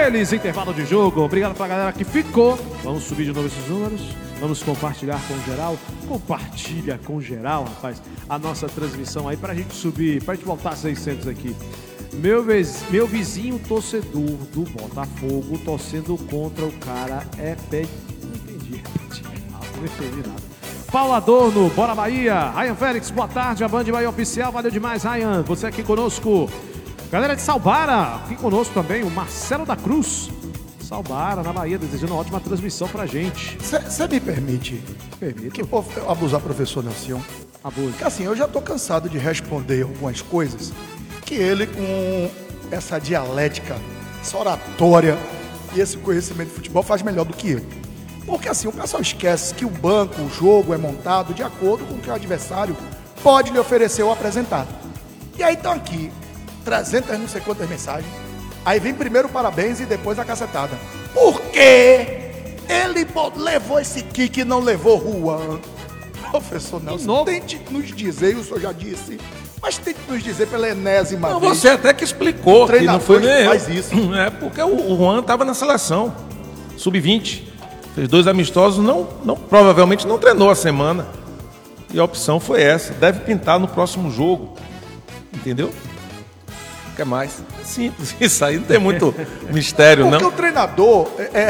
Feliz intervalo de jogo. Obrigado pra galera que ficou. Vamos subir de novo esses números. Vamos compartilhar com geral. Compartilha com geral, rapaz, a nossa transmissão aí pra gente subir, pra gente voltar a 600 aqui. Meu vizinho torcedor do Botafogo torcendo contra o cara é pé. Não entendi. Não entendi nada. Paulo Adorno, bora Bahia. Ryan Félix, boa tarde. A Band Bahia Oficial. Valeu demais, Ryan. Você aqui conosco. Galera de Salbara, aqui conosco também, o Marcelo da Cruz. Salbara, na Bahia, desejando uma ótima transmissão pra gente. Você me permite? Permito. Que eu abusar, professor Nelson? Abuso. Porque assim, eu já tô cansado de responder algumas coisas que ele, com essa dialética, essa oratória e esse conhecimento de futebol, faz melhor do que eu. Porque assim, o pessoal esquece que o banco, o jogo é montado de acordo com o que o adversário pode lhe oferecer ou apresentar. E aí estão aqui 300 não sei quantas mensagens. Aí vem primeiro o parabéns e depois a cacetada. Por quê? Ele levou esse kick e não levou Juan. Professor Nelson, tente nos dizer, o senhor já disse, mas tente nos dizer pela enésima vez. Você até que explicou que não foi nem faz isso. É porque o Juan estava na seleção, sub-20. Fez 2 amistosos, provavelmente não treinou a semana. E a opção foi essa. Deve pintar no próximo jogo. Entendeu? Quer mais? É simples. Isso aí não tem muito mistério, porque não. Porque o treinador...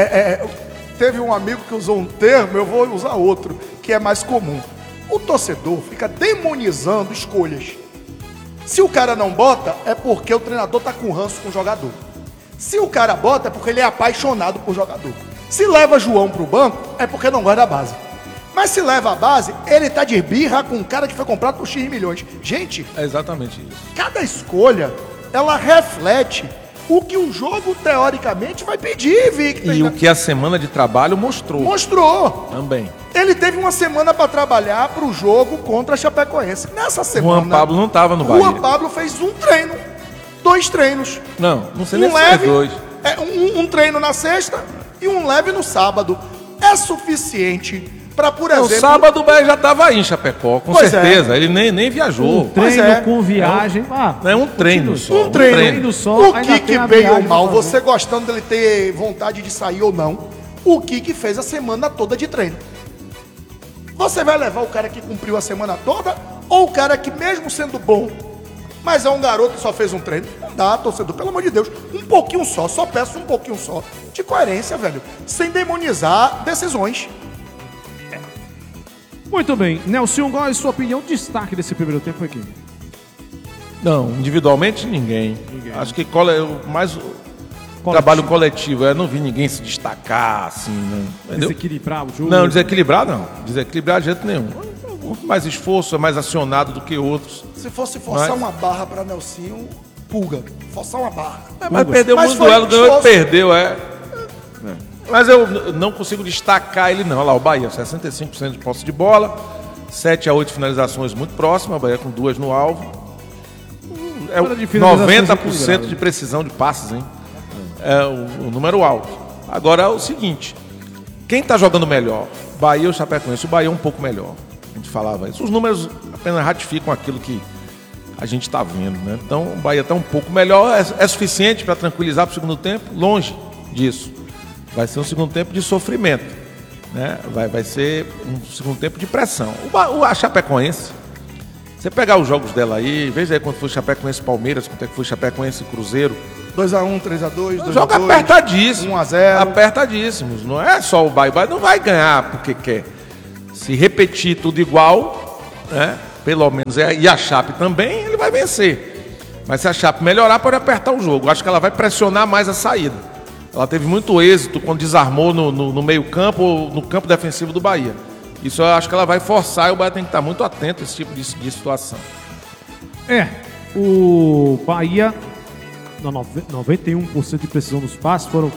teve um amigo que usou um termo, eu vou usar outro, que é mais comum. O torcedor fica demonizando escolhas. Se o cara não bota, é porque o treinador tá com ranço com o jogador. Se o cara bota, é porque ele é apaixonado por jogador. Se leva João pro banco, é porque não gosta da base. Mas se leva a base, ele tá de birra com um cara que foi comprado por X milhões. Gente, é exatamente isso. Cada escolha, ela reflete o que o jogo, teoricamente, vai pedir, Victor. E o que a semana de trabalho mostrou. Mostrou. Também. Ele teve uma semana para trabalhar para o jogo contra a Chapecoense. Nessa semana... Juan Pablo não estava no Bahia. Juan Pablo fez um treino. 2 treinos. Não sei nem se é 2. Um treino na sexta e um leve no sábado. É suficiente para, por exemplo... No sábado o Bahia já estava aí em Chapecó, com certeza. Ele nem viajou. Um treino com viagem. É um treino só. Um treino só. O Kiki, bem ou mal, você gostando dele ter vontade de sair ou não, o Kiki fez a semana toda de treino. Você vai levar o cara que cumpriu a semana toda ou o cara que, mesmo sendo bom, mas é um garoto que só fez um treino? Não dá, torcedor, pelo amor de Deus. Um pouquinho só peço um pouquinho só de coerência, velho. Sem demonizar decisões. Muito bem. Nelson, qual é a sua opinião? Destaque desse primeiro tempo aqui. Não, individualmente ninguém. Acho que mais trabalho coletivo. Eu não vi ninguém se destacar assim, não. Desequilibrar o jogo? Não, desequilibrar não. Desequilibrar de jeito nenhum. Mais esforço, é mais acionado do que outros. Se fosse forçar uma barra para Nelsinho, pulga. Forçar uma barra. Mas perdeu muito duelo, ganhou e perdeu, Mas eu não consigo destacar ele não. Olha lá, o Bahia, 65% de posse de bola, 7 a 8 finalizações muito próximas, o Bahia com 2 no alvo. É 90% de precisão de passes, hein? É o número alto. Agora é o seguinte, quem está jogando melhor? Bahia ou Chapecoense? O Bahia é um pouco melhor. A gente falava isso. Os números apenas ratificam aquilo que a gente está vendo, né? Então o Bahia está um pouco melhor, é suficiente para tranquilizar para o segundo tempo? Longe disso. Vai ser um segundo tempo de sofrimento, né? Vai ser um segundo tempo de pressão. A Chapecoense, você pegar os jogos dela aí, veja aí quanto foi Chapecoense Palmeiras, quanto é que foi Chapecoense Cruzeiro. 2x1, 3x2, 2x2. Jogo apertadíssimo. 1x0. Apertadíssimos. Não é só o Bahia. O Bahia não vai ganhar porque quer. Se repetir tudo igual, né? Pelo menos, e a Chape também, ele vai vencer. Mas se a Chape melhorar, pode apertar o jogo. Acho que ela vai pressionar mais a saída. Ela teve muito êxito quando desarmou no meio campo ou no campo defensivo do Bahia. Isso eu acho que ela vai forçar e o Bahia tem que estar muito atento a esse tipo de situação. O Bahia, 91% de precisão dos passes, foram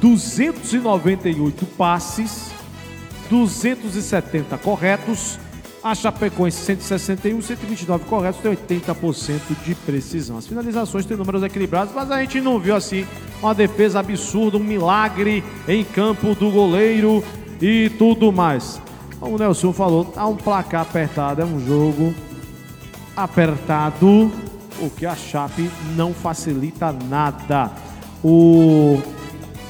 298 passes, 270 corretos. A Chapecoense 161, 129 corretos, tem 80% de precisão. As finalizações têm números equilibrados, mas a gente não viu assim uma defesa absurda, um milagre em campo do goleiro e tudo mais. Como o Nelson falou, há um placar apertado, é um jogo apertado, o que a Chape não facilita nada.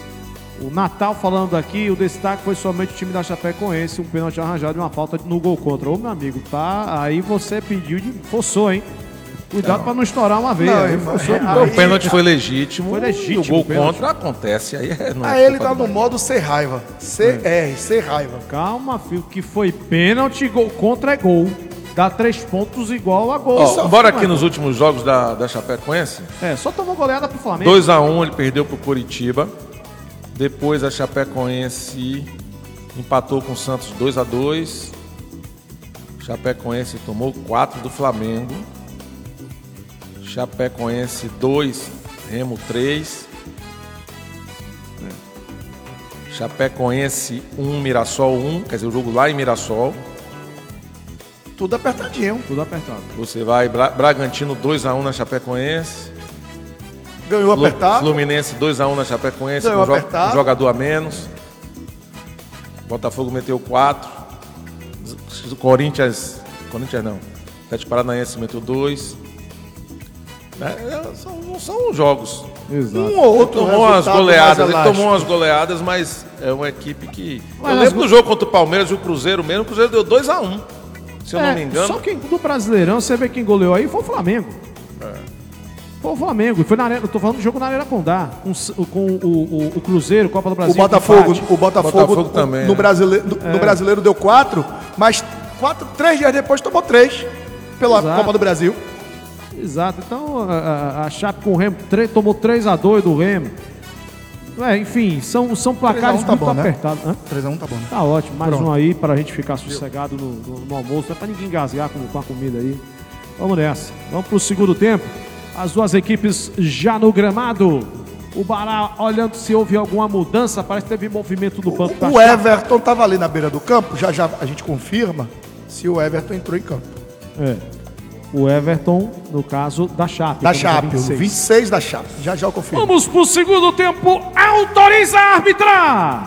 O Natal falando aqui, o destaque foi somente o time da Chapecoense, um pênalti arranjado e uma falta no gol contra. Ô, meu amigo, tá? Aí você pediu de... forçou, hein? Cuidado pra não estourar uma vez. O pênalti foi legítimo. Foi legítimo. E o gol contra acontece. Aí ele tá no modo ser raiva. CR, ser raiva. Calma, filho, que foi pênalti, gol contra é gol. Dá 3 pontos igual a gol. Bora aqui nos últimos jogos da Chapecoense. Só tomou goleada pro Flamengo. 2-1, ele perdeu pro Coritiba. Depois a Chapecoense empatou com o Santos 2-2. Chapecoense tomou 4 do Flamengo. Chapecoense 2, Remo 3. Chapecoense 1, Mirassol 1. Quer dizer, o jogo lá em Mirassol. Tudo apertadinho. Tudo apertado. Você vai Bragantino 2-1 na Chapecoense. Ganhou apertado. Fluminense 2-1 na Chapecoense. Ganhou com apertado. Um jogador a menos. Botafogo meteu 4. Corinthians não. Atlético Paranaense meteu 2. Não são jogos. Exato. Um ou outro tomou umas goleadas. Ele elástico. tomou umas goleadas, mas é uma equipe que... Eu lembro do jogo contra o Palmeiras e o Cruzeiro mesmo. O Cruzeiro deu 2-1. Se eu não me engano. Só que do Brasileirão, você vê quem goleou aí foi o Flamengo. Foi o Flamengo. Foi na arena, eu tô falando do jogo na Arena Condá. Com o Cruzeiro, Copa do Brasil. O Botafogo também. No Brasileiro deu 4, mas 3 dias depois tomou 3 pela Exato. Copa do Brasil. Exato. Então a Chape com o Remo tomou 3-2 do Remo. Enfim, são placares muito apertados. 3-1 tá bom, né? Tá ótimo. Mais Pronto. um aí pra gente ficar sossegado no almoço. Não é pra ninguém engasgar com a comida aí. Vamos nessa. Vamos pro segundo tempo. As duas equipes já no gramado. O Bará olhando se houve alguma mudança. Parece que teve movimento no banco da O Chape. Everton tava ali na beira do campo. Já a gente confirma se o Everton entrou em campo. O Everton, no caso, da Chape. Da Chape, o 26 da Chape. Já eu confirmo. Vamos pro segundo tempo. Autoriza a arbitrar.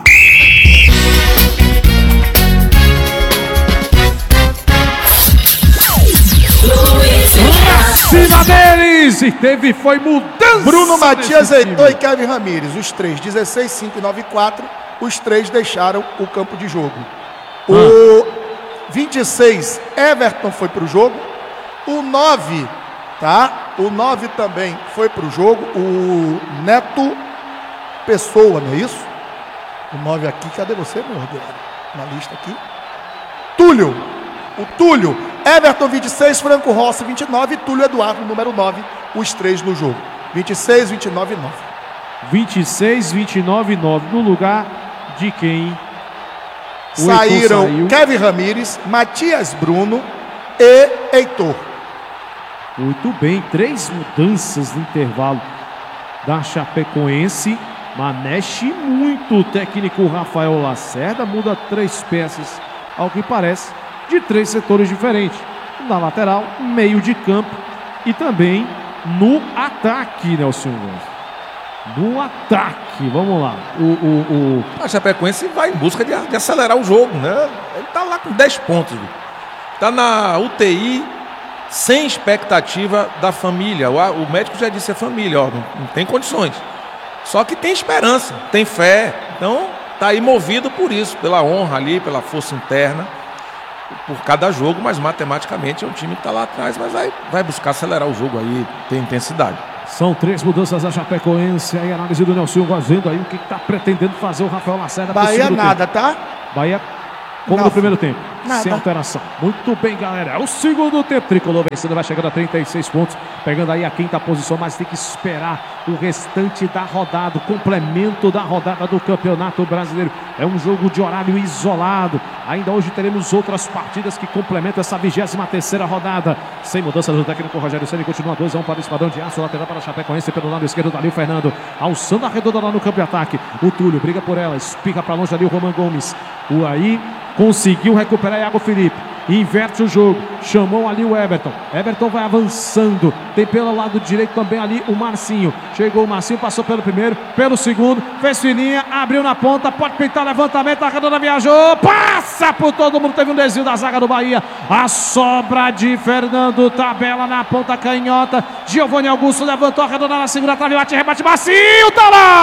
Pra cima deles. E foi mudança. Bruno Matias, Heitor e Kevin Ramírez. Os três, 16, 5 e 9 e 4. Os três deixaram o campo de jogo. O 26, Everton foi pro jogo. O 9, tá? O 9 também foi pro jogo. O Neto Pessoa, não é isso? O 9 aqui, cadê você, meu ordinário? Na lista aqui. Túlio. O Túlio. Everton, 26. Franco Rossi, 29. E Túlio Eduardo, número 9. Os três no jogo. 26, 29 e 9. 26, 29 e 9. No lugar de quem? Saíram Kevin Ramírez, Matias Bruno e Heitor. Muito bem, 3 mudanças no intervalo da Chapecoense, mas mexe muito o técnico Rafael Lacerda, muda 3 peças, ao que parece, de 3 setores diferentes. Na lateral, meio de campo e também no ataque, Nelson Gomes. No ataque, vamos lá. A Chapecoense vai em busca de acelerar o jogo, né? Ele tá lá com 10 pontos. Tá na UTI, sem expectativa da família. O médico já disse a família, não tem condições. Só que tem esperança, tem fé. Então, tá aí movido por isso, pela honra ali, pela força interna, por cada jogo, mas matematicamente é um time que tá lá atrás, mas vai buscar acelerar o jogo aí, tem intensidade. São 3 mudanças da Chapecoense. Aí a análise do Nelson vendo aí o que tá pretendendo fazer o Rafael Lacerda. Bahia nada, tá? Bahia como no primeiro tempo. Nada. Sem alteração. Muito bem, galera. É o segundo tempo. Tricolor vencendo, vai chegando a 36 pontos. Pegando aí a 5ª posição, mas tem que esperar o restante da rodada, o complemento da rodada do Campeonato Brasileiro. É um jogo de horário isolado. Ainda hoje teremos outras partidas que complementam essa 23ª rodada. Sem mudança do técnico Rogério Ceni, continua 2-1 para o Esquadrão de Aço, lateral para a Chapecoense, pelo lado esquerdo dali o Fernando, alçando a redonda lá no campo de ataque. O Túlio briga por ela, espirra para longe ali o Roman Gomes. O aí conseguiu recuperar Iago Felipe. Inverte o jogo, chamou ali o Everton. Everton vai avançando, tem pelo lado direito também ali o Marcinho. Chegou o Marcinho, passou pelo primeiro, pelo segundo, fez fininha, abriu na ponta, pode pintar levantamento, a redonda viajou, passa por todo mundo, teve um desvio da zaga do Bahia. A sobra de Fernando, tabela na ponta canhota. Giovanni Augusto levantou a redonda na segunda trave, bate, rebate, Marcinho, tá lá!